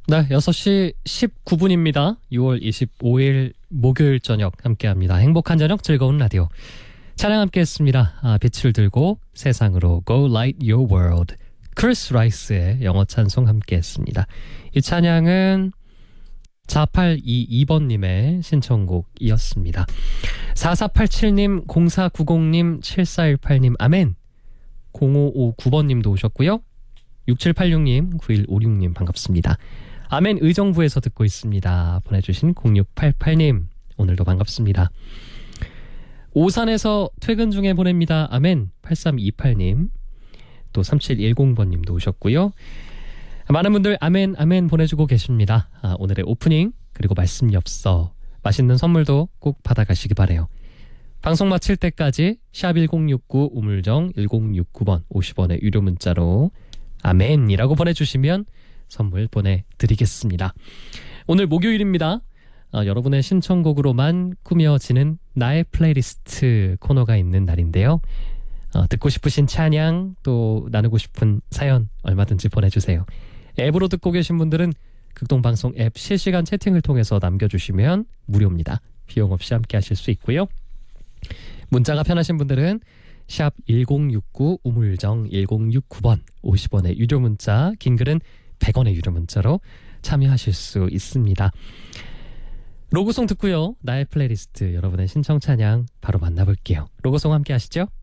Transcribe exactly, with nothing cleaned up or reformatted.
네, 여섯 시 십구 분입니다. 유월 이십오일 목요일 저녁 함께합니다. 행복한 저녁 즐거운 라디오. 찬양 함께했습니다. 아, 빛을 들고 세상으로 Go Light Your World. 크리스 라이스의 영어 찬송 함께했습니다. 이 찬양은 사팔이이 번님의 신청곡이었습니다. 사사팔칠 님, 공사구공 님, 칠사일팔 님, 아멘. 공오오구 번님도 오셨고요. 육칠팔육 님, 구일오육 님 반갑습니다. 아멘 의정부에서 듣고 있습니다. 보내주신 공육팔팔 님 오늘도 반갑습니다. 오산에서 퇴근 중에 보냅니다. 아멘. 팔삼이팔 님 또 삼칠일공 번님도 오셨고요. 많은 분들 아멘 아멘 보내주고 계십니다. 아, 오늘의 오프닝 그리고 말씀 엽서 맛있는 선물도 꼭 받아가시기 바래요. 방송 마칠 때까지 샵 일공육구 우물정 일공육구 번 오십 원의 유료 문자로 아멘이라고 보내주시면 선물 보내드리겠습니다. 오늘 목요일입니다. 어, 여러분의 신청곡으로만 꾸며지는 나의 플레이리스트 코너가 있는 날인데요. 어, 듣고 싶으신 찬양 또 나누고 싶은 사연 얼마든지 보내주세요. 앱으로 듣고 계신 분들은 극동방송 앱 실시간 채팅을 통해서 남겨주시면 무료입니다. 비용 없이 함께 하실 수 있고요. 문자가 편하신 분들은 샵 일공육구 우물정 일공육구 번 오십 원의 유료 문자, 긴 글은 백 원의 유료 문자로 참여하실 수 있습니다. 로고송 듣고요. 나의 플레이리스트 여러분의 신청 찬양 바로 만나볼게요. 로고송 함께 하시죠.